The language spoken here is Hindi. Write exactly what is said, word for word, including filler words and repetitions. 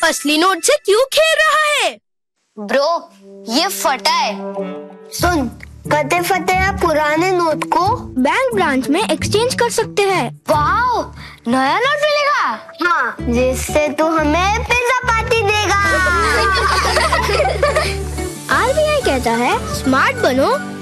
असली नोट से क्यों खेल रहा है? ब्रो, ये फटा है। सुन, कते फटे पुराने नोट को बैंक ब्रांच में एक्सचेंज कर सकते हैं। वाओ, नया नोट मिलेगा। हाँ, जिससे तू हमें पिज्जा पार्टी देगा। आर बी आई कहता है, स्मार्ट बनो